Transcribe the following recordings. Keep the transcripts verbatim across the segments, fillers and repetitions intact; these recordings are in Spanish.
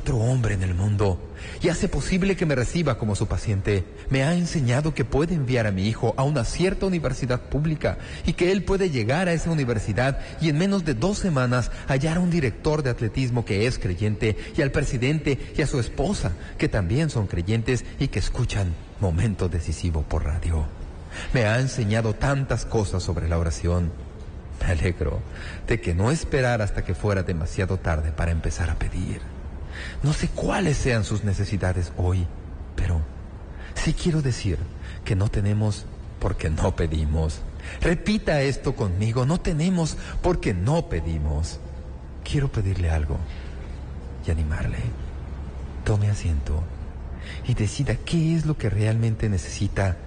otro hombre en el mundo y hace posible que me reciba como su paciente. Me ha enseñado que puede enviar a mi hijo a una cierta universidad pública y que él puede llegar a esa universidad y en menos de dos semanas hallar a un director de atletismo que es creyente y al presidente y a su esposa que también son creyentes y que escuchan Momento Decisivo por radio. Me ha enseñado tantas cosas sobre la oración. Me alegro de que no esperara hasta que fuera demasiado tarde para empezar a pedir. No sé cuáles sean sus necesidades hoy, pero sí quiero decir que no tenemos porque no pedimos. Repita esto conmigo: no tenemos porque no pedimos. Quiero pedirle algo y animarle. Tome asiento y decida qué es lo que realmente necesita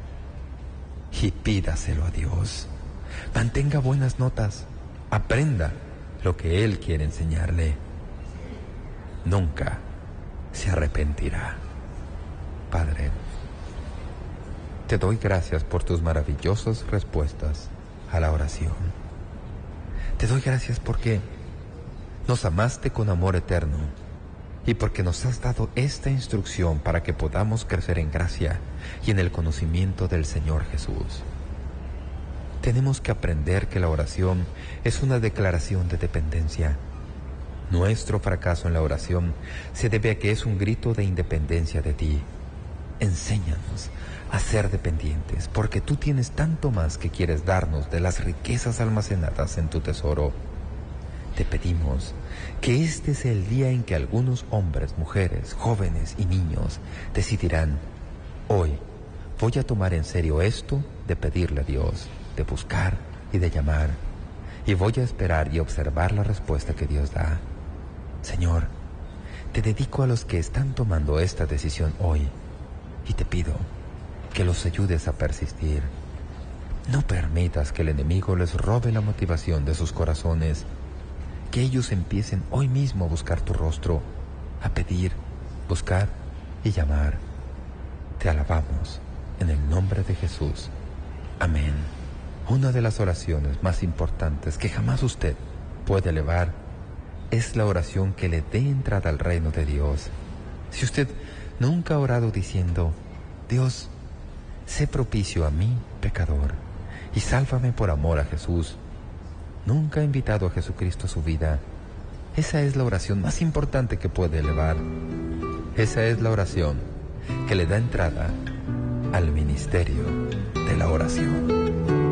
y pídaselo a Dios. Mantenga buenas notas, aprenda lo que Él quiere enseñarle. Nunca se arrepentirá. Padre, te doy gracias por tus maravillosas respuestas a la oración. Te doy gracias porque nos amaste con amor eterno y porque nos has dado esta instrucción para que podamos crecer en gracia y en el conocimiento del Señor Jesús. Tenemos que aprender que la oración es una declaración de dependencia. Nuestro fracaso en la oración se debe a que es un grito de independencia de ti. Enséñanos a ser dependientes, porque tú tienes tanto más que quieres darnos de las riquezas almacenadas en tu tesoro. Te pedimos que este sea el día en que algunos hombres, mujeres, jóvenes y niños decidirán: hoy voy a tomar en serio esto de pedirle a Dios, de buscar y de llamar, y voy a esperar y observar la respuesta que Dios da. Señor, te dedico a los que están tomando esta decisión hoy y te pido que los ayudes a persistir. No permitas que el enemigo les robe la motivación de sus corazones, que ellos empiecen hoy mismo a buscar tu rostro, a pedir, buscar y llamar. Te alabamos en el nombre de Jesús. Amén. Una de las oraciones más importantes que jamás usted puede elevar es la oración que le dé entrada al reino de Dios. Si usted nunca ha orado diciendo: Dios, sé propicio a mí, pecador, y sálvame por amor a Jesús, nunca ha invitado a Jesucristo a su vida, esa es la oración más importante que puede elevar. Esa es la oración que le da entrada al ministerio de la oración.